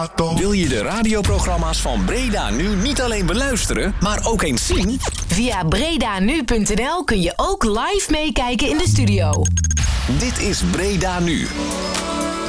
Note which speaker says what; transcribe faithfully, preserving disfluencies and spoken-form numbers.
Speaker 1: Wil je de radioprogramma's van Breda Nu niet alleen beluisteren, maar ook eens zien?
Speaker 2: Via bredanu punt n l kun je ook live meekijken in de studio.
Speaker 1: Dit is Breda Nu.